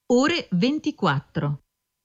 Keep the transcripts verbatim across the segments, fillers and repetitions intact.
ore ventiquattro.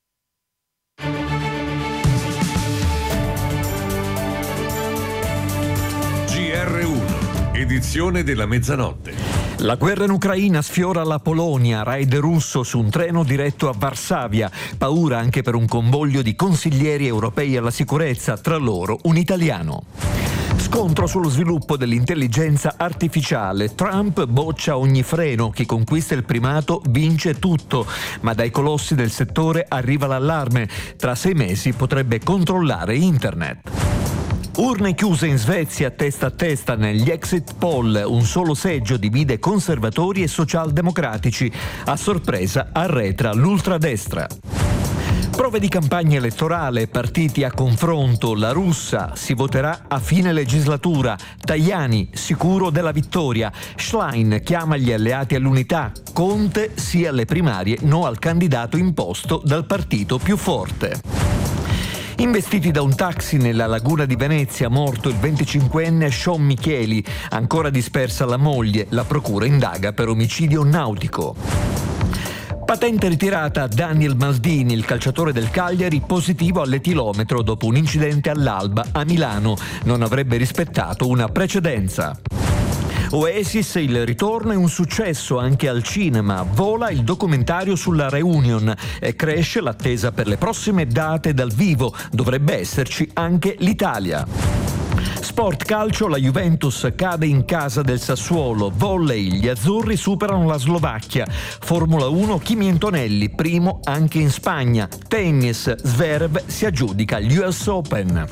G R uno, edizione della mezzanotte. La guerra in Ucraina sfiora la Polonia, raid russo su un treno diretto a Varsavia. Paura anche per un convoglio di consiglieri europei alla sicurezza, tra loro un italiano. Scontro sullo sviluppo dell'intelligenza artificiale. Trump boccia ogni freno, chi conquista il primato vince tutto, ma dai colossi del settore arriva l'allarme. Tra sei mesi potrebbe controllare internet. Urne chiuse in Svezia testa a testa negli exit poll, un solo seggio divide conservatori e socialdemocratici. A sorpresa arretra l'ultradestra. Prove di campagna elettorale, partiti a confronto, la russa, si voterà a fine legislatura, Tajani sicuro della vittoria, Schlein chiama gli alleati all'unità, Conte sì alle primarie, no al candidato imposto dal partito più forte. Investiti da un taxi nella laguna di Venezia, morto il venticinquenne Sean Micheli, ancora dispersa la moglie, la procura indaga per omicidio nautico. Patente ritirata a Daniel Maldini, il calciatore del Cagliari, positivo all'etilometro dopo un incidente all'Alba a Milano, non avrebbe rispettato una precedenza. Oasis, il ritorno è un successo anche al cinema, vola il documentario sulla reunion e cresce l'attesa per le prossime date dal vivo, dovrebbe esserci anche l'Italia. Sport calcio, la Juventus cade in casa del Sassuolo, volley, gli azzurri superano la Slovacchia, Formula uno Kimi Antonelli, primo anche in Spagna, tennis, Zverev si aggiudica gli U S Open.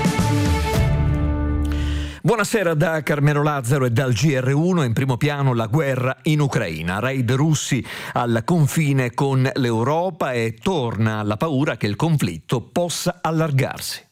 Buonasera da Carmelo Lazzaro e dal G R uno. In primo piano la guerra in Ucraina, raid russi al confine con l'Europa e torna la paura che il conflitto possa allargarsi.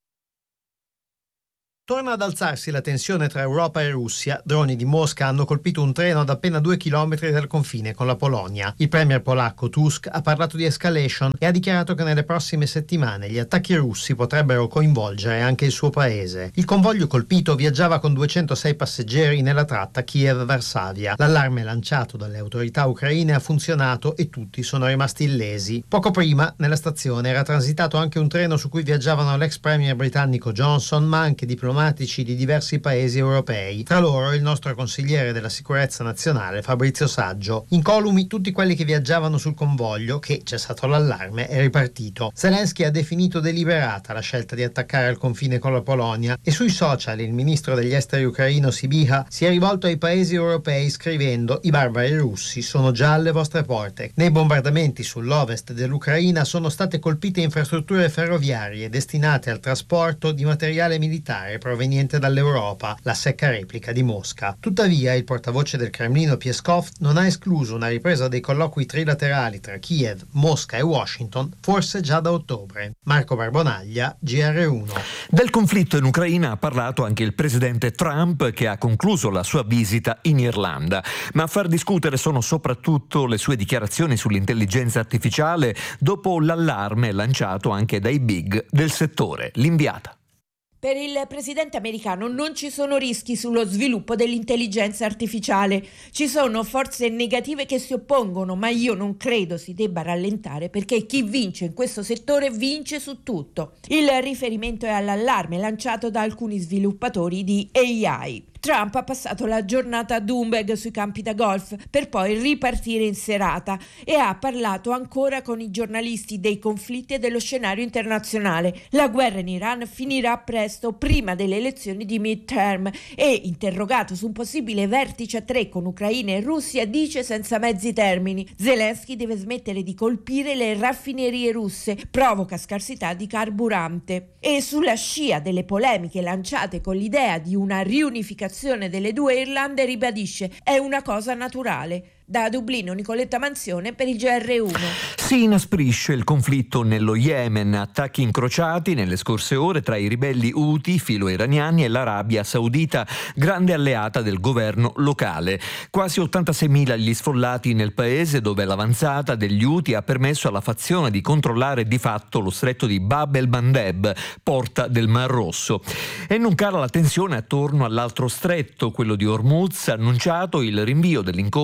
Torna ad alzarsi la tensione tra Europa e Russia. Droni di Mosca hanno colpito un treno ad appena due chilometri dal confine con la Polonia. Il premier polacco Tusk ha parlato di escalation e ha dichiarato che nelle prossime settimane gli attacchi russi potrebbero coinvolgere anche il suo paese. Il convoglio colpito viaggiava con duecentosei passeggeri nella tratta Kiev-Varsavia. L'allarme lanciato dalle autorità ucraine ha funzionato e tutti sono rimasti illesi. Poco prima, nella stazione era transitato anche un treno su cui viaggiavano l'ex premier britannico Johnson, ma anche diplomatici di diversi paesi europei, tra loro il nostro consigliere della sicurezza nazionale Fabrizio Saggio. Incolumi tutti quelli che viaggiavano sul convoglio che, cessato l'allarme, è ripartito. Zelensky ha definito deliberata la scelta di attaccare al confine con la Polonia e sui social il ministro degli esteri ucraino Sybiha si è rivolto ai paesi europei scrivendo: i barbari russi sono già alle vostre porte. Nei bombardamenti sull'ovest dell'Ucraina sono state colpite infrastrutture ferroviarie destinate al trasporto di materiale militare proveniente dall'Europa, la secca replica di Mosca. Tuttavia, il portavoce del Cremlino Peskov non ha escluso una ripresa dei colloqui trilaterali tra Kiev, Mosca e Washington, forse già da ottobre. Marco Barbonaglia, G R uno. Del conflitto in Ucraina ha parlato anche il presidente Trump, che ha concluso la sua visita in Irlanda, ma a far discutere sono soprattutto le sue dichiarazioni sull'intelligenza artificiale dopo l'allarme lanciato anche dai big del settore. L'inviata. Per il presidente americano non ci sono rischi sullo sviluppo dell'intelligenza artificiale. Ci sono forze negative che si oppongono, ma io non credo si debba rallentare perché chi vince in questo settore vince su tutto. Il riferimento è all'allarme lanciato da alcuni sviluppatori di A I. Trump ha passato la giornata a Doonbeg sui campi da golf per poi ripartire in serata e ha parlato ancora con i giornalisti dei conflitti e dello scenario internazionale. La guerra in Iran finirà presto, prima delle elezioni di midterm, e interrogato su un possibile vertice a tre con Ucraina e Russia dice senza mezzi termini: Zelensky deve smettere di colpire le raffinerie russe, provoca scarsità di carburante. E sulla scia delle polemiche lanciate con l'idea di una riunificazione delle due Irlande ribadisce: è una cosa naturale. Da Dublino Nicoletta Manzione per il G R uno. Si inasprisce il conflitto nello Yemen, attacchi incrociati nelle scorse ore tra i ribelli Houthi filo-iraniani e l'Arabia Saudita, grande alleata del governo locale. Quasi ottantaseimila gli sfollati nel paese, dove l'avanzata degli Houthi ha permesso alla fazione di controllare di fatto lo stretto di Bab el-Mandeb, porta del Mar Rosso. E non cala la tensione attorno all'altro stretto, quello di Hormuz, annunciato il rinvio dell'incontro previsto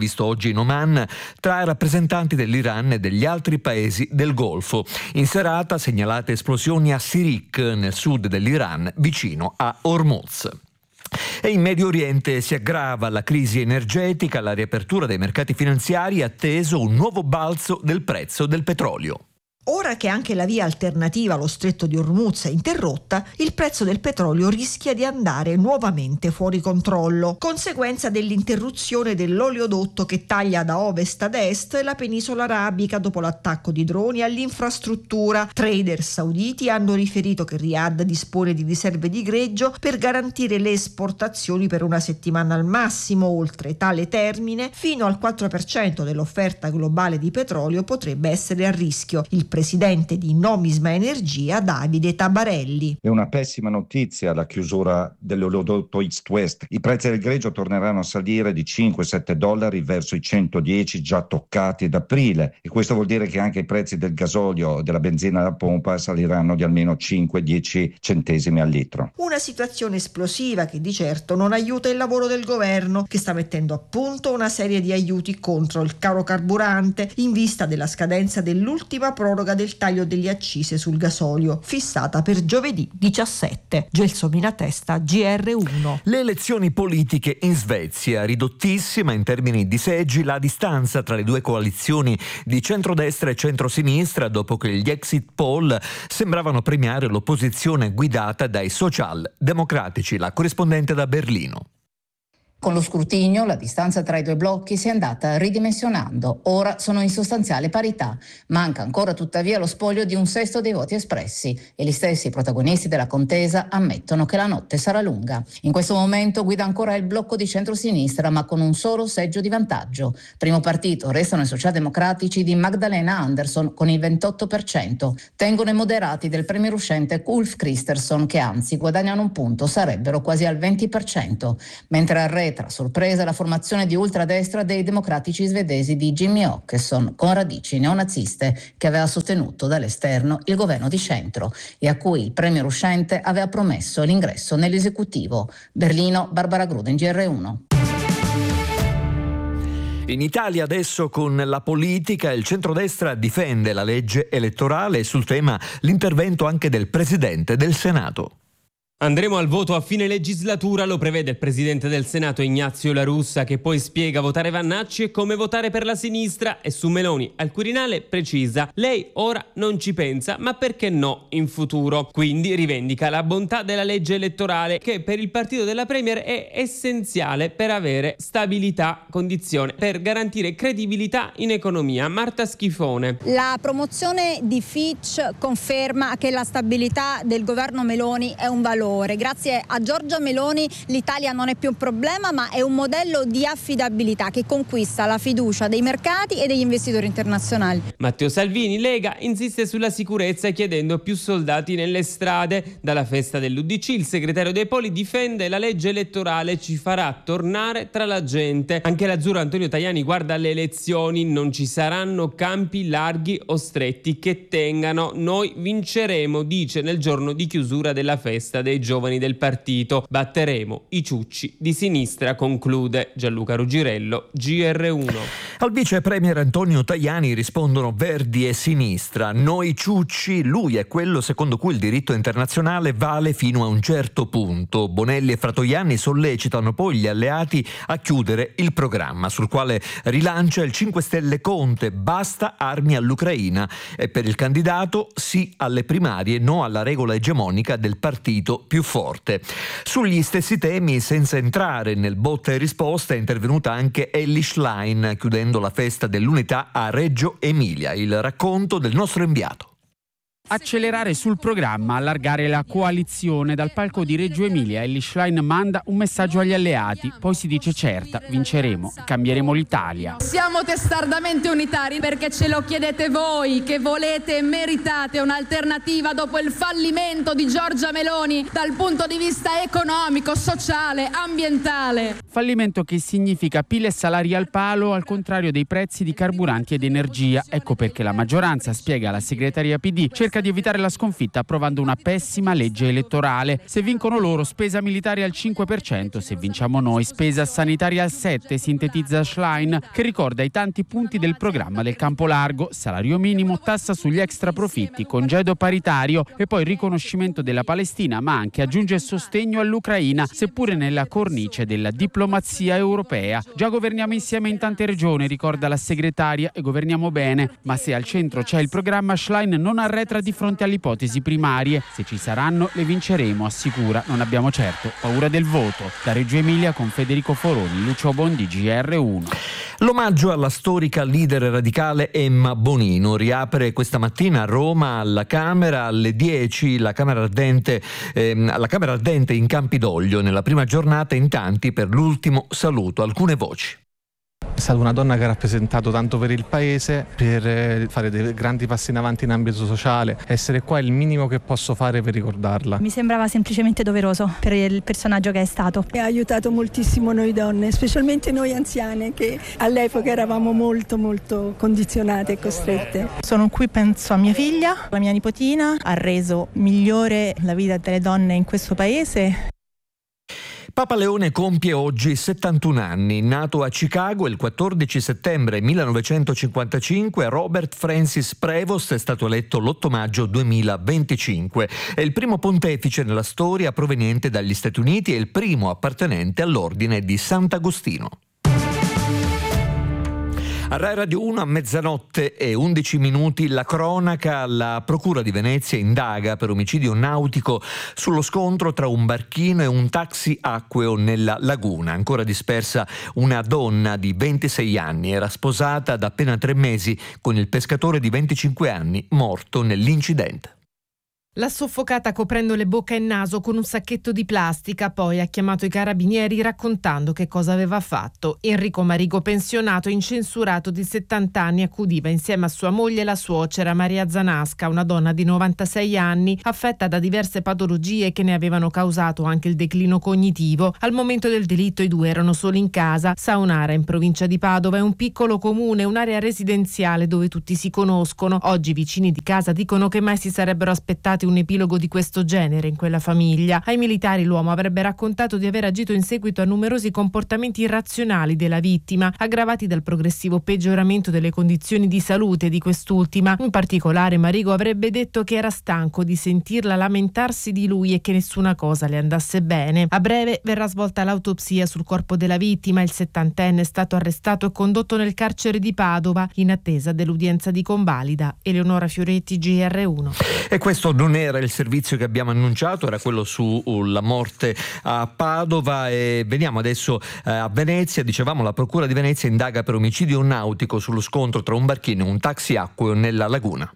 visto oggi in Oman, tra rappresentanti dell'Iran e degli altri paesi del Golfo. In serata segnalate esplosioni a Sirik, nel sud dell'Iran, vicino a Hormuz. E in Medio Oriente si aggrava la crisi energetica, la riapertura dei mercati finanziari ha atteso un nuovo balzo del prezzo del petrolio. Ora che anche la via alternativa allo stretto di Hormuz è interrotta, il prezzo del petrolio rischia di andare nuovamente fuori controllo, conseguenza dell'interruzione dell'oleodotto che taglia da ovest ad est la penisola arabica dopo l'attacco di droni all'infrastruttura. Trader sauditi hanno riferito che Riyadh dispone di riserve di greggio per garantire le esportazioni per una settimana al massimo. Oltre tale termine, fino al quattro per cento dell'offerta globale di petrolio potrebbe essere a rischio. Il presidente di Nomisma Energia, Davide Tabarelli. È una pessima notizia la chiusura dell'oleodotto East-West. I prezzi del greggio torneranno a salire di cinque sette dollari verso i centodieci già toccati ad aprile, e questo vuol dire che anche i prezzi del gasolio e della benzina da pompa saliranno di almeno cinque dieci centesimi al litro. Una situazione esplosiva che di certo non aiuta il lavoro del governo, che sta mettendo a punto una serie di aiuti contro il caro carburante in vista della scadenza dell'ultima proroga del taglio delle accise sul gasolio, fissata per giovedì diciassette. Gelsomina Testa, G R uno. Le elezioni politiche in Svezia, ridottissima in termini di seggi la distanza tra le due coalizioni di centrodestra e centrosinistra dopo che gli exit poll sembravano premiare l'opposizione guidata dai social-democratici. La corrispondente da Berlino. Con lo scrutinio la distanza tra i due blocchi si è andata ridimensionando, ora sono in sostanziale parità. Manca ancora tuttavia lo spoglio di un sesto dei voti espressi e gli stessi protagonisti della contesa ammettono che la notte sarà lunga. In questo momento guida ancora il blocco di centrosinistra, ma con un solo seggio di vantaggio. Primo partito restano i socialdemocratici di Magdalena Andersson con il ventotto per cento. Tengono i moderati del premier uscente Ulf Kristersson, che anzi guadagnano un punto, sarebbero quasi al venti per cento, mentre al re tra sorpresa la formazione di ultradestra dei democratici svedesi di Jimmy Åkesson, con radici neonaziste, che aveva sostenuto dall'esterno il governo di centro e a cui il premier uscente aveva promesso l'ingresso nell'esecutivo. Berlino, Barbara Gruden, G R uno. In Italia adesso con la politica il centrodestra difende la legge elettorale e sul tema l'intervento anche del Presidente del Senato. Andremo al voto a fine legislatura, lo prevede il Presidente del Senato Ignazio La Russa, che poi spiega votare Vannacci e come votare per la sinistra, e su Meloni al Quirinale precisa: lei ora non ci pensa, ma perché no in futuro. Quindi rivendica la bontà della legge elettorale, che per il partito della Premier è essenziale per avere stabilità, condizione per garantire credibilità in economia. Marta Schifone. La promozione di Fitch conferma che la stabilità del governo Meloni è un valore. Grazie a Giorgia Meloni l'Italia non è più un problema, ma è un modello di affidabilità che conquista la fiducia dei mercati e degli investitori internazionali. Matteo Salvini, Lega, insiste sulla sicurezza chiedendo più soldati nelle strade. Dalla festa dell'U D C il segretario dei Poli difende la legge elettorale, ci farà tornare tra la gente. Anche l'azzurro Antonio Tajani guarda alle elezioni: non ci saranno campi larghi o stretti che tengano, noi vinceremo, dice nel giorno di chiusura della festa dei giovani del partito. Batteremo i ciucci di sinistra, conclude Gianluca Ruggirello, G R uno. Al vice premier Antonio Tajani rispondono Verdi e Sinistra. Noi ciucci, lui è quello secondo cui il diritto internazionale vale fino a un certo punto. Bonelli e Fratoianni sollecitano poi gli alleati a chiudere il programma, sul quale rilancia il cinque Stelle Conte: basta armi all'Ucraina. E per il candidato sì alle primarie, no alla regola egemonica del partito più forte. Sugli stessi temi, senza entrare nel botta e risposta, è intervenuta anche Elly Schlein, chiudendo la festa dell'unità a Reggio Emilia. Il racconto del nostro inviato. Accelerare sul programma, allargare la coalizione. Dal palco di Reggio Emilia Elly Schlein manda un messaggio agli alleati, poi si dice certa, vinceremo, cambieremo l'Italia. Siamo testardamente unitari perché ce lo chiedete voi, che volete e meritate un'alternativa dopo il fallimento di Giorgia Meloni dal punto di vista economico, sociale, ambientale. Fallimento che significa P I L e salari al palo al contrario dei prezzi di carburanti ed energia. Ecco perché la maggioranza, spiega la segreteria P D, cerca di evitare la sconfitta approvando una pessima legge elettorale. Se vincono loro, spesa militare al cinque per cento, se vinciamo noi, spesa sanitaria al sette per cento, sintetizza Schlein, che ricorda i tanti punti del programma del campo largo: salario minimo, tassa sugli extra profitti, congedo paritario e poi riconoscimento della Palestina, ma anche aggiunge sostegno all'Ucraina, seppure nella cornice della diplomazia europea. Già governiamo insieme in tante regioni, ricorda la segretaria, e governiamo bene, ma se al centro c'è il programma, Schlein non arretra di fronte alle ipotesi primarie. Se ci saranno, le vinceremo, assicura. Non abbiamo certo paura del voto. Da Reggio Emilia con Federico Foroni, Lucio Bondi, G R uno. L'omaggio alla storica leader radicale Emma Bonino riapre questa mattina a Roma alla Camera alle dieci, la Camera Ardente, ehm, alla Camera Ardente in Campidoglio, nella prima giornata in tanti per l'ultimo saluto. Alcune voci. È stata una donna che ha rappresentato tanto per il paese, per fare dei grandi passi in avanti in ambito sociale. Essere qua è il minimo che posso fare per ricordarla. Mi sembrava semplicemente doveroso per il personaggio che è stato. E ha aiutato moltissimo noi donne, specialmente noi anziane che all'epoca eravamo molto molto condizionate e costrette. Sono qui, penso a mia figlia, la mia nipotina, ha reso migliore la vita delle donne in questo paese. Papa Leone compie oggi settantuno anni. Nato a Chicago il quattordici settembre millenovecentocinquantacinque, Robert Francis Prevost è stato eletto l'otto maggio duemilaventicinque. È il primo pontefice nella storia proveniente dagli Stati Uniti e il primo appartenente all'ordine di Sant'Agostino. A Rai Radio uno a mezzanotte e undici minuti la cronaca. La Procura di Venezia indaga per omicidio nautico sullo scontro tra un barchino e un taxi acqueo nella laguna. Ancora dispersa una donna di ventisei anni, era sposata da appena tre mesi con il pescatore di venticinque anni morto nell'incidente. L'ha soffocata coprendole bocca e naso con un sacchetto di plastica, poi ha chiamato i carabinieri raccontando che cosa aveva fatto. Enrico Marigo, pensionato incensurato di settanta anni, accudiva insieme a sua moglie la suocera Maria Zanasca, una donna di novantasei anni, affetta da diverse patologie che ne avevano causato anche il declino cognitivo. Al momento del delitto i due erano soli in casa. Saunara, in provincia di Padova, è un piccolo comune, un'area residenziale dove tutti si conoscono. Oggi i vicini di casa dicono che mai si sarebbero aspettati un epilogo di questo genere in quella famiglia. Ai militari l'uomo avrebbe raccontato di aver agito in seguito a numerosi comportamenti irrazionali della vittima, aggravati dal progressivo peggioramento delle condizioni di salute di quest'ultima. In particolare Marigo avrebbe detto che era stanco di sentirla lamentarsi di lui e che nessuna cosa le andasse bene. A breve verrà svolta l'autopsia sul corpo della vittima. Il settantenne è stato arrestato e condotto nel carcere di Padova in attesa dell'udienza di convalida. Eleonora Fioretti, G R uno. E questo non era il servizio che abbiamo annunciato, era quello sulla morte a Padova. E veniamo adesso eh, a Venezia. Dicevamo, la Procura di Venezia indaga per omicidio nautico sullo scontro tra un barchino e un taxi acqueo nella laguna.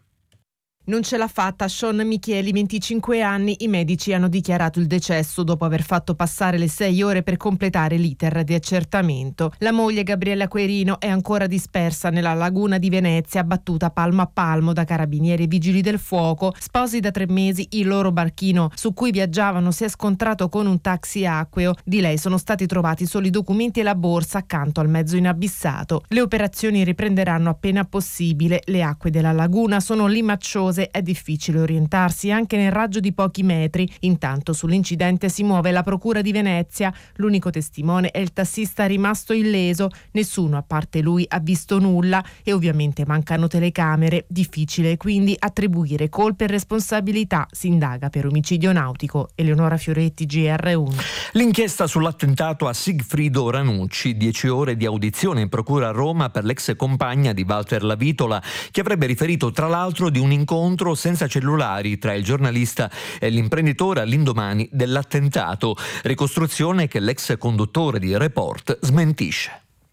Non ce l'ha fatta Sean Micheli, venticinque anni. I medici hanno dichiarato il decesso dopo aver fatto passare le sei ore per completare l'iter di accertamento. La moglie Gabriella Querino è ancora dispersa nella laguna di Venezia, battuta palmo a palmo da carabinieri e vigili del fuoco. Sposi da tre mesi, il loro barchino su cui viaggiavano si è scontrato con un taxi acqueo. Di lei sono stati trovati solo i documenti e la borsa accanto al mezzo inabissato. Le operazioni riprenderanno appena possibile. Le acque della laguna sono limacciose, è difficile orientarsi anche nel raggio di pochi metri. Intanto sull'incidente si muove la Procura di Venezia. L'unico testimone è il tassista rimasto illeso. Nessuno a parte lui ha visto nulla e ovviamente mancano telecamere. Difficile quindi attribuire colpe e responsabilità. Si indaga per omicidio nautico. Eleonora Fioretti, G R uno. L'inchiesta sull'attentato a Sigfrido Ranucci, dieci ore di audizione in procura a Roma per l'ex compagna di Walter Lavitola, che avrebbe riferito tra l'altro di un incontro senza cellulari tra il giornalista e l'imprenditore all'indomani dell'attentato. Ricostruzione che l'ex conduttore di Report smentisce.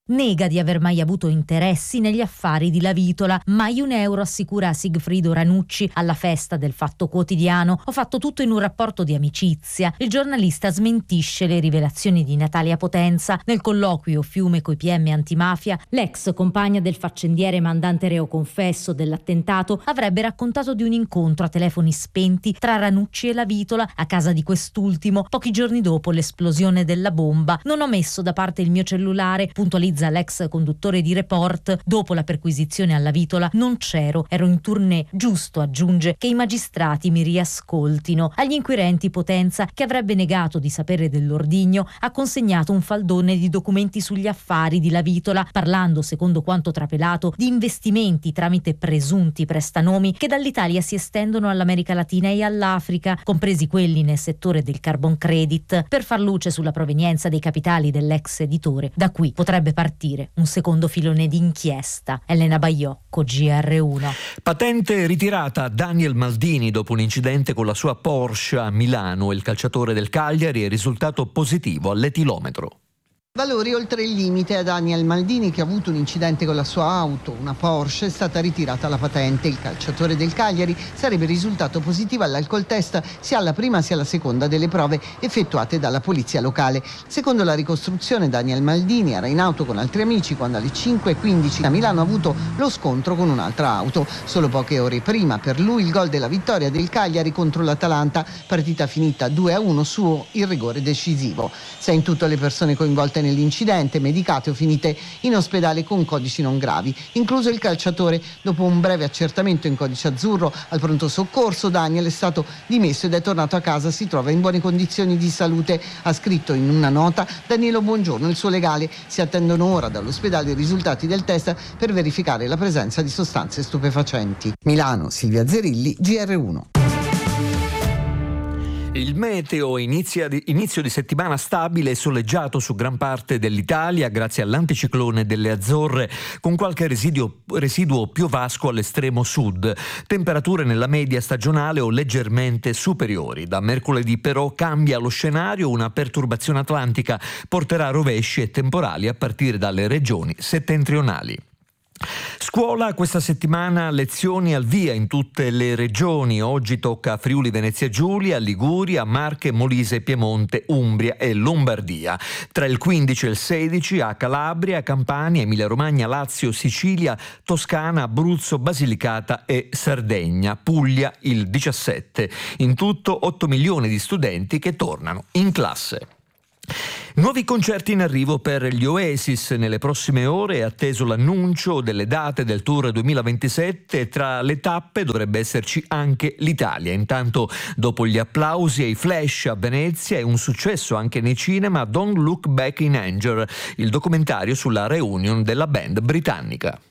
nega di aver mai avuto interessi negli affari di Lavitola. Mai un euro, assicura Sigfrido Ranucci alla festa del Fatto Quotidiano. Ho fatto tutto in un rapporto di amicizia. Il giornalista smentisce le rivelazioni di Natalia Potenza. Nel colloquio Fiume coi P M antimafia, l'ex compagna del faccendiere mandante reo confesso dell'attentato avrebbe raccontato di un incontro a telefoni spenti tra Ranucci e Lavitola a casa di quest'ultimo pochi giorni dopo l'esplosione della bomba. Non ho messo da parte il mio cellulare, puntualizza l'ex conduttore di Report. Dopo la perquisizione alla Vitola non c'ero, ero in tournée. Giusto, aggiunge, che i magistrati mi riascoltino. Agli inquirenti Potenza, che avrebbe negato di sapere dell'ordigno, ha consegnato un faldone di documenti sugli affari di Lavitola, parlando, secondo quanto trapelato, di investimenti tramite presunti prestanomi che dall'Italia si estendono all'America Latina e all'Africa, compresi quelli nel settore del carbon credit, per far luce sulla provenienza dei capitali dell'ex editore. Da qui potrebbe partire un secondo filone di inchiesta. Elena Baiocco, G R uno. Patente ritirata a Daniel Maldini dopo un incidente con la sua Porsche a Milano. Il calciatore del Cagliari è risultato positivo all'etilometro. Valori oltre il limite a Daniel Maldini, che ha avuto un incidente con la sua auto, una Porsche. È stata ritirata la patente. Il calciatore del Cagliari sarebbe risultato positivo all'alcol test sia alla prima sia alla seconda delle prove effettuate dalla polizia locale. Secondo la ricostruzione, Daniel Maldini era in auto con altri amici quando alle cinque e quindici a Milano ha avuto lo scontro con un'altra auto. Solo poche ore prima per lui il gol della vittoria del Cagliari contro l'Atalanta, partita finita due a uno su il rigore decisivo. Sei in tutto le persone coinvolte nell'incidente, medicate o finite in ospedale con codici non gravi, incluso il calciatore. Dopo un breve accertamento in codice azzurro al pronto soccorso, Daniel è stato dimesso ed è tornato a casa. Si trova in buone condizioni di salute, ha scritto in una nota Danilo Buongiorno, il suo legale. Si attendono ora dall'ospedale i risultati del test per verificare la presenza di sostanze stupefacenti. Milano, Silvia Zerilli, G R uno. Il meteo inizia di, inizio di settimana stabile e soleggiato su gran parte dell'Italia grazie all'anticiclone delle Azzorre, con qualche residuo, residuo piovasco all'estremo sud. Temperature nella media stagionale o leggermente superiori. Da mercoledì però cambia lo scenario, una perturbazione atlantica porterà rovesci e temporali a partire dalle regioni settentrionali. Scuola questa settimana, lezioni al via in tutte le regioni. Oggi tocca a Friuli Venezia Giulia, Liguria, Marche, Molise, Piemonte, Umbria e Lombardia. Tra il quindici e il sedici a Calabria, Campania, Emilia Romagna, Lazio, Sicilia, Toscana, Abruzzo, Basilicata e Sardegna. Puglia il diciassette. In tutto otto milioni di studenti che tornano in classe. Nuovi concerti in arrivo per gli Oasis. Nelle prossime ore è atteso l'annuncio delle date del tour duemilaventisette. Tra le tappe dovrebbe esserci anche l'Italia. Intanto, dopo gli applausi e i flash a Venezia e un successo anche nei cinema, Don't Look Back in Anger, il documentario sulla reunion della band britannica.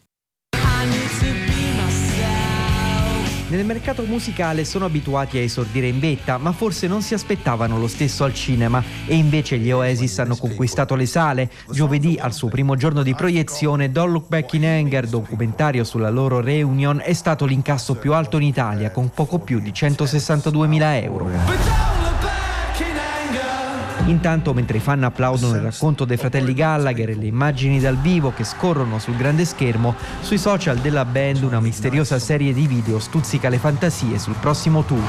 Nel mercato musicale sono abituati a esordire in vetta, ma forse non si aspettavano lo stesso al cinema, e invece gli Oasis hanno conquistato le sale. Giovedì, al suo primo giorno di proiezione, Don't Look Back in Anger, documentario sulla loro reunion, è stato l'incasso più alto in Italia, con poco più di centosessantaduemila euro. Intanto, mentre i fan applaudono il racconto dei fratelli Gallagher e le immagini dal vivo che scorrono sul grande schermo, sui social della band una misteriosa serie di video stuzzica le fantasie sul prossimo tour.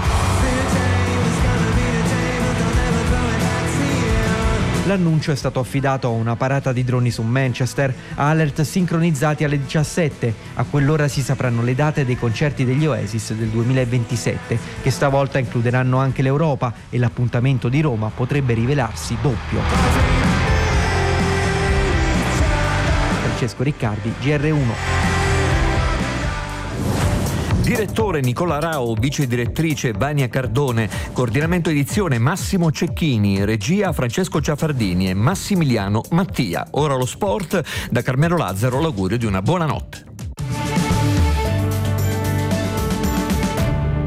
L'annuncio è stato affidato a una parata di droni su Manchester, a alert sincronizzati alle diciassette. A quell'ora si sapranno le date dei concerti degli Oasis del duemilaventisette, che stavolta includeranno anche l'Europa, e l'appuntamento di Roma potrebbe rivelarsi doppio. Francesco Riccardi, G R uno. Direttore Nicola Rao, vice direttrice Vania Cardone, coordinamento edizione Massimo Cecchini, regia Francesco Ciafardini e Massimiliano Mattia. Ora lo sport, da Carmelo Lazzaro l'augurio di una buona notte.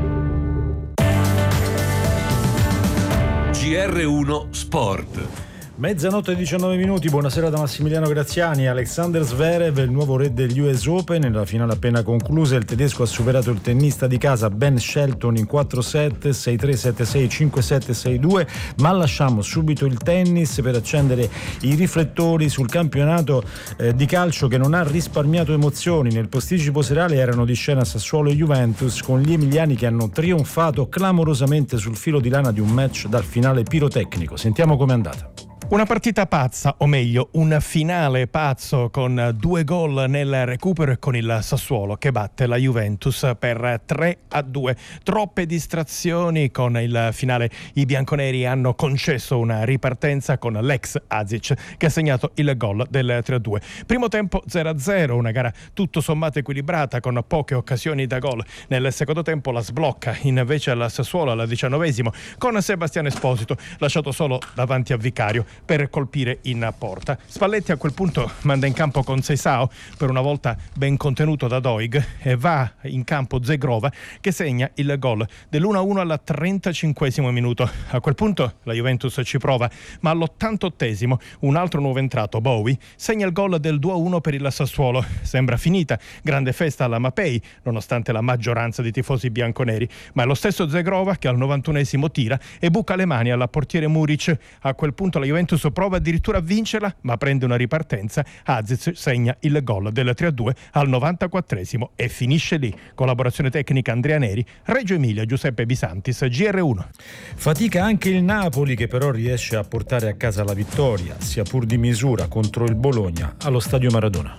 G R uno Sport. Mezzanotte e diciannove minuti, buonasera da Massimiliano Graziani. Alexander Zverev, il nuovo re degli U S Open, nella finale appena conclusa il tedesco ha superato il tennista di casa Ben Shelton in quattro set, sei tre, sette sei, cinque sette, sei due, ma lasciamo subito il tennis per accendere i riflettori sul campionato eh, di calcio che non ha risparmiato emozioni. Nel posticipo serale erano di scena Sassuolo e Juventus, con gli emiliani che hanno trionfato clamorosamente sul filo di lana di un match dal finale pirotecnico. Sentiamo com'è andata. Una partita pazza, o meglio, un finale pazzo con due gol nel recupero e con il Sassuolo che batte la Juventus per tre a due. Troppe distrazioni con il finale. I bianconeri hanno concesso una ripartenza con l'ex Azic che ha segnato il gol del tre a due. Primo tempo zero a zero, una gara tutto sommato equilibrata con poche occasioni da gol. Nel secondo tempo la sblocca invece al Sassuolo al diciannovesimo con Sebastiano Esposito lasciato solo davanti a Vicario per colpire in porta. Spalletti a quel punto manda in campo con Seisao, per una volta ben contenuto da Doig, e va in campo Zegrova che segna il gol dell'uno a uno al trentacinquesimo minuto. A quel punto la Juventus ci prova, ma all'ottantottesimo un altro nuovo entrato, Bowie, segna il gol del due a uno per il Sassuolo. Sembra finita, grande festa alla Mapei, nonostante la maggioranza di tifosi bianconeri, ma è lo stesso Zegrova che al novantunesimo tira e buca le mani alla portiere Muric. A quel punto la Juventus prova addirittura a vincerla, ma prende una ripartenza. Azic segna il gol del tre a due al novantaquattresimo e finisce lì. Collaborazione tecnica Andrea Neri, Reggio Emilia Giuseppe Bisantis, G R uno. Fatica anche il Napoli, che però riesce a portare a casa la vittoria, sia pur di misura, contro il Bologna allo Stadio Maradona.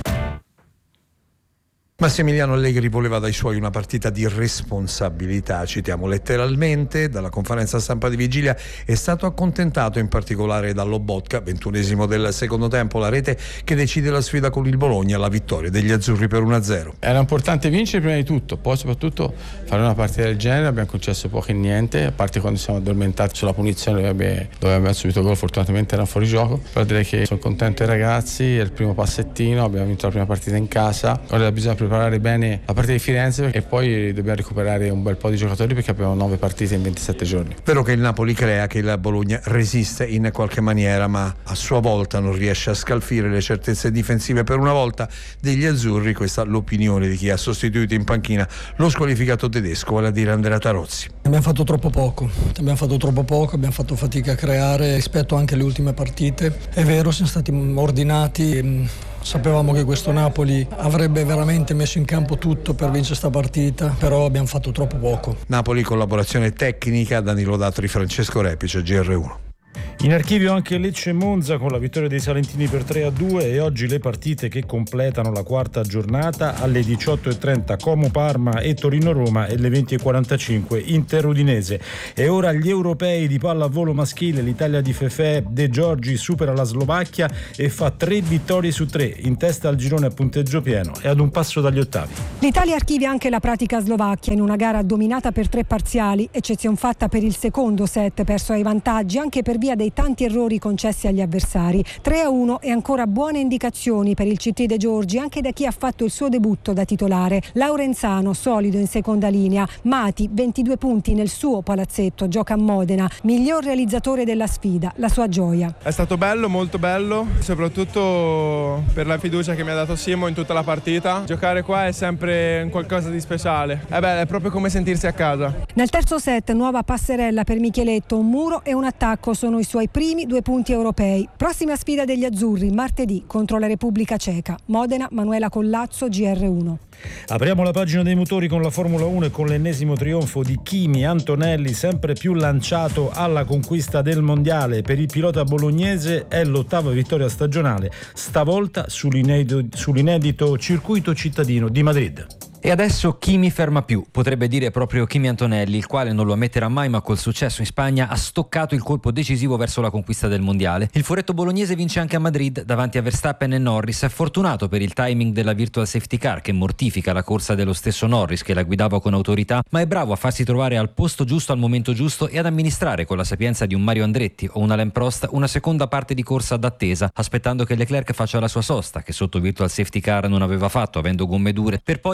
Massimiliano Allegri voleva dai suoi una partita di responsabilità, citiamo letteralmente. Dalla conferenza stampa di vigilia è stato accontentato in particolare da Lobotka, ventunesimo del secondo tempo, la rete che decide la sfida con il Bologna, la vittoria degli azzurri per uno a zero. Era importante vincere prima di tutto, poi soprattutto fare una partita del genere. Abbiamo concesso poco e niente, a parte quando siamo addormentati sulla punizione dove abbiamo, dove abbiamo subito gol, fortunatamente era fuori gioco, però direi che sono contento dei ragazzi, è il primo passettino, abbiamo vinto la prima partita in casa, ora bisogna preparare bene la partita di Firenze e poi dobbiamo recuperare un bel po' di giocatori perché abbiamo nove partite in ventisette giorni. Vero che il Napoli crea, che il Bologna resiste in qualche maniera, ma a sua volta non riesce a scalfire le certezze difensive per una volta degli azzurri. Questa è l'opinione di chi ha sostituito in panchina lo squalificato tedesco, vale a dire Andrea Tarozzi. Abbiamo fatto troppo poco, abbiamo fatto troppo poco, abbiamo fatto fatica a creare rispetto anche alle ultime partite. È vero, siamo stati ordinati. Sapevamo che questo Napoli avrebbe veramente messo in campo tutto per vincere questa partita, però abbiamo fatto troppo poco. Napoli, collaborazione tecnica, Danilo Datri, Francesco Repice, G R uno. In archivio anche Lecce e Monza con la vittoria dei salentini per tre a due, e oggi le partite che completano la quarta giornata: alle diciotto e trenta Como Parma e Torino Roma, e alle venti e quarantacinque Inter Udinese. E ora gli europei di pallavolo maschile. L'Italia di Fefè De Giorgi supera la Slovacchia e fa tre vittorie su tre, in testa al girone a punteggio pieno e ad un passo dagli ottavi. L'Italia archivia anche la pratica slovacchia in una gara dominata per tre parziali, eccezion fatta per il secondo set perso ai vantaggi anche per via dei tanti errori concessi agli avversari. tre a uno e ancora buone indicazioni per il C T De Giorgi anche da chi ha fatto il suo debutto da titolare. Laurenzano solido in seconda linea, Mati ventidue punti nel suo palazzetto, gioca a Modena, miglior realizzatore della sfida, la sua gioia. È stato bello, molto bello, soprattutto per la fiducia che mi ha dato Simo in tutta la partita. Giocare qua è sempre qualcosa di speciale, è bello, è proprio come sentirsi a casa. Nel terzo set nuova passerella per Micheletto, un muro e un attacco sono i suoi primi due punti europei. Prossima sfida degli azzurri martedì contro la Repubblica Ceca. Modena, Manuela Collazzo, G R uno. Apriamo la pagina dei motori con la Formula uno e con l'ennesimo trionfo di Kimi Antonelli, sempre più lanciato alla conquista del mondiale. Per il pilota bolognese è l'ottava vittoria stagionale, stavolta sull'inedito, sull'inedito circuito cittadino di Madrid. E adesso chi mi ferma più? Potrebbe dire proprio Kimi Antonelli, il quale non lo ammetterà mai, ma col successo in Spagna ha stoccato il colpo decisivo verso la conquista del mondiale. Il furetto bolognese vince anche a Madrid davanti a Verstappen e Norris. È fortunato per il timing della virtual safety car che mortifica la corsa dello stesso Norris, che la guidava con autorità, ma è bravo a farsi trovare al posto giusto al momento giusto e ad amministrare con la sapienza di un Mario Andretti o un Alain Prost una seconda parte di corsa d'attesa, aspettando che Leclerc faccia la sua sosta, che sotto virtual safety car non aveva fatto avendo gomme dure, per poi al momento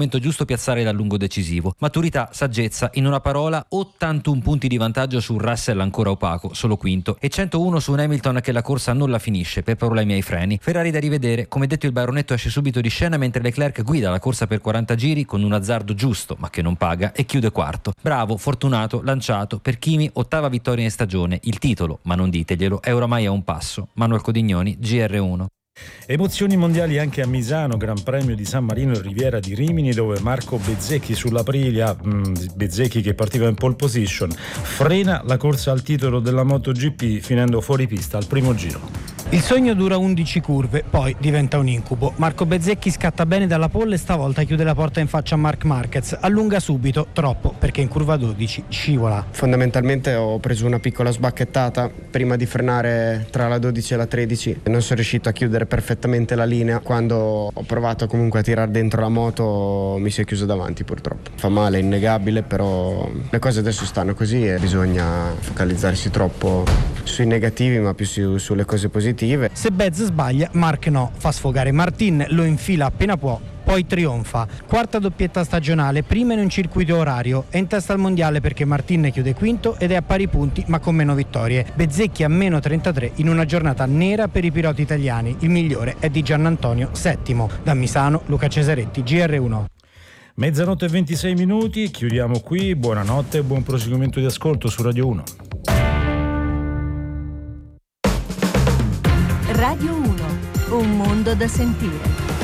momento giusto piazzare dal lungo decisivo. Maturità, saggezza, in una parola ottantuno punti di vantaggio su Russell ancora opaco, solo quinto, e centouno su un Hamilton che la corsa non la finisce per problemi ai freni. Ferrari da rivedere, come detto il baronetto esce subito di scena mentre Leclerc guida la corsa per quaranta giri con un azzardo giusto ma che non paga e chiude quarto. Bravo, fortunato, lanciato, per Kimi ottava vittoria in stagione, il titolo, ma non diteglielo, è oramai a un passo. Manuel Codignoni, G R uno. Emozioni mondiali anche a Misano, Gran Premio di San Marino e Riviera di Rimini, dove Marco Bezzecchi sull'Aprilia, mh, Bezzecchi che partiva in pole position, frena la corsa al titolo della MotoGP finendo fuori pista al primo giro. Il sogno dura undici curve, poi diventa un incubo. Marco Bezzecchi scatta bene dalla pole e stavolta chiude la porta in faccia a Marc Marquez. Allunga subito, troppo, perché in curva dodici scivola. Fondamentalmente ho preso una piccola sbacchettata prima di frenare tra la dodici e la tredici. Non sono riuscito a chiudere perfettamente la linea. Quando ho provato comunque a tirare dentro la moto mi si è chiuso davanti purtroppo. Fa male, è innegabile, però le cose adesso stanno così e bisogna focalizzarsi troppo sui negativi ma più su, sulle cose positive. Se Bez sbaglia, Marc no, fa sfogare Martin, lo infila appena può, poi trionfa. Quarta doppietta stagionale, prima in un circuito orario, è in testa al mondiale perché Martin chiude quinto ed è a pari punti ma con meno vittorie. Bezzecchi a meno trentatré in una giornata nera per i piloti italiani, il migliore è di Giannantonio, settimo. Da Misano, Luca Cesaretti, G R uno. Mezzanotte e ventisei minuti, chiudiamo qui, buonanotte e buon proseguimento di ascolto su Radio uno. Radio uno, un mondo da sentire.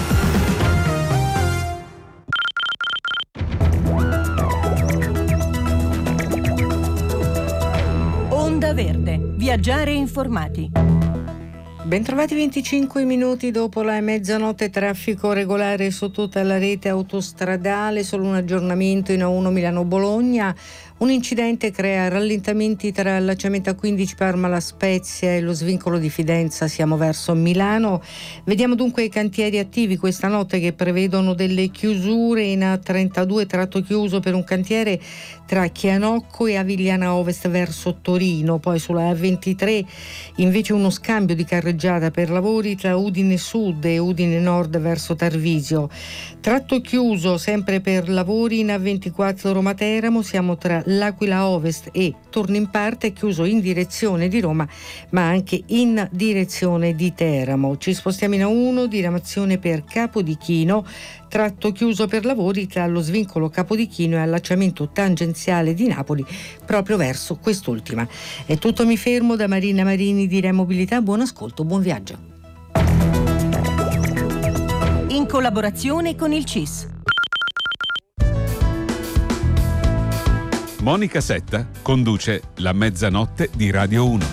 Onda Verde, viaggiare informati. Bentrovati, venticinque minuti dopo la mezzanotte, traffico regolare su tutta la rete autostradale, solo un aggiornamento in A uno Milano-Bologna. Un incidente crea rallentamenti tra allacciamento A quindici Parma La Spezia e lo svincolo di Fidenza, siamo verso Milano. Vediamo dunque i cantieri attivi questa notte che prevedono delle chiusure in A trentadue, tratto chiuso per un cantiere tra Chianocco e Avigliana Ovest verso Torino. Poi sulla A ventitré invece uno scambio di carreggiata per lavori tra Udine Sud e Udine Nord verso Tarvisio. Tratto chiuso sempre per lavori in A ventiquattro Roma Teramo, siamo tra L'Aquila Ovest e torno in parte, chiuso in direzione di Roma ma anche in direzione di Teramo. Ci spostiamo in A uno, diramazione per Capodichino, tratto chiuso per lavori tra lo svincolo Capodichino e allacciamento tangenziale di Napoli proprio verso quest'ultima. È tutto, mi fermo. Da Marina Marini di Remobilità, buon ascolto, buon viaggio. In collaborazione con il C I S. Monica Setta conduce La Mezzanotte di Radio uno.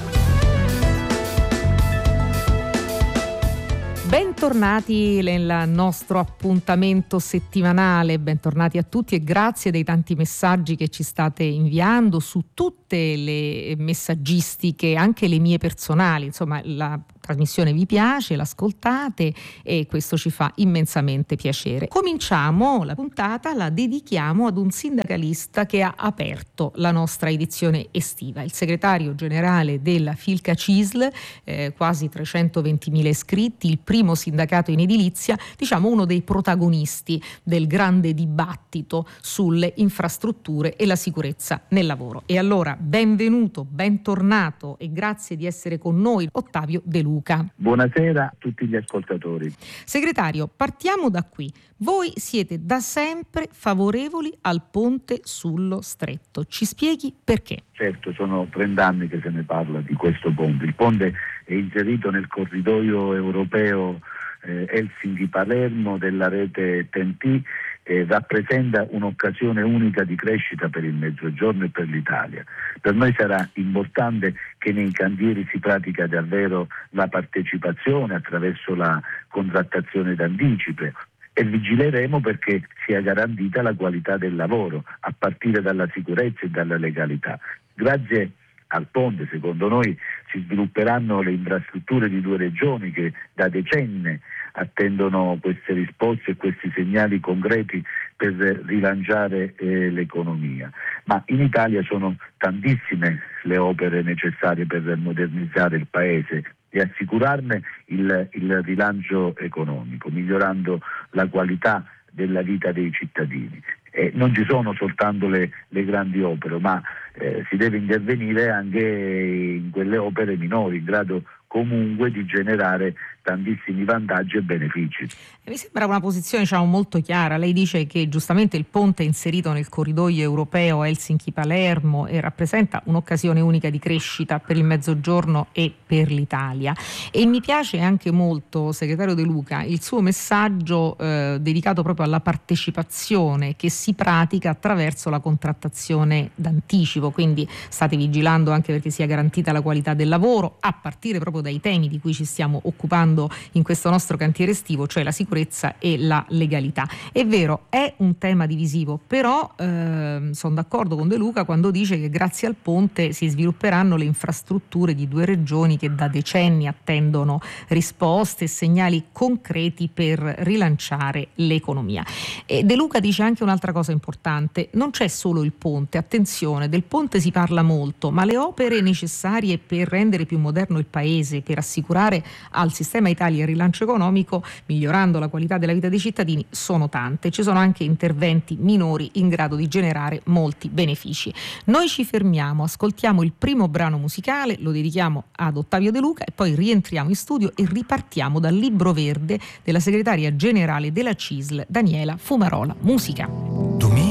Bentornati nel nostro appuntamento settimanale, bentornati a tutti e grazie dei tanti messaggi che ci state inviando su tutte le messaggistiche, anche le mie personali, insomma la trasmissione vi piace, l'ascoltate e questo ci fa immensamente piacere. Cominciamo la puntata, la dedichiamo ad un sindacalista che ha aperto la nostra edizione estiva, il segretario generale della Filca C I S L, eh, quasi trecentoventimila iscritti, il primo sindacato in edilizia, diciamo uno dei protagonisti del grande dibattito sulle infrastrutture e la sicurezza nel lavoro. E allora benvenuto, bentornato e grazie di essere con noi Ottavio De Luca. Buonasera a tutti gli ascoltatori. Segretario, partiamo da qui. Voi siete da sempre favorevoli al ponte sullo Stretto. Ci spieghi perché? Certo, sono trent'anni che se ne parla di questo ponte. Il ponte è inserito nel corridoio europeo eh, Helsinki-Palermo della rete T N T. Eh, rappresenta un'occasione unica di crescita per il Mezzogiorno e per l'Italia. Per noi sarà importante che nei cantieri si pratica davvero la partecipazione attraverso la contrattazione d'anticipo e vigileremo perché sia garantita la qualità del lavoro a partire dalla sicurezza e dalla legalità. Grazie al ponte, secondo noi, si svilupperanno le infrastrutture di due regioni che da decenni attendono queste risposte e questi segnali concreti per rilanciare eh, l'economia. Ma in Italia sono tantissime le opere necessarie per modernizzare il Paese e assicurarne il, il rilancio economico, migliorando la qualità della vita dei cittadini. Eh, non ci sono soltanto le, le grandi opere, ma eh, si deve intervenire anche in quelle opere minori, in grado comunque di generare tantissimi vantaggi e benefici. Mi sembra una posizione diciamo, molto chiara. Lei dice che giustamente il ponte è inserito nel corridoio europeo Helsinki-Palermo e rappresenta un'occasione unica di crescita per il Mezzogiorno e per l'Italia. E mi piace anche molto, segretario De Luca, il suo messaggio eh, dedicato proprio alla partecipazione che si pratica attraverso la contrattazione d'anticipo, quindi state vigilando anche perché sia garantita la qualità del lavoro, a partire proprio dai temi di cui ci stiamo occupando in questo nostro cantiere estivo, cioè la sicurezza e la legalità. È vero, è un tema divisivo, però eh, sono d'accordo con De Luca quando dice che grazie al ponte si svilupperanno le infrastrutture di due regioni che da decenni attendono risposte e segnali concreti per rilanciare l'economia. E De Luca dice anche un'altra cosa importante: non c'è solo il ponte, attenzione, del ponte si parla molto, ma le opere necessarie per rendere più moderno il paese, per assicurare al sistema Italia il rilancio economico, migliorando la qualità della vita dei cittadini, sono tante. Ci sono anche interventi minori in grado di generare molti benefici. Noi ci fermiamo, ascoltiamo il primo brano musicale, lo dedichiamo ad Ottavio De Luca e poi rientriamo in studio e ripartiamo dal libro verde della segretaria generale della C I S L, Daniela Fumarola. Musica.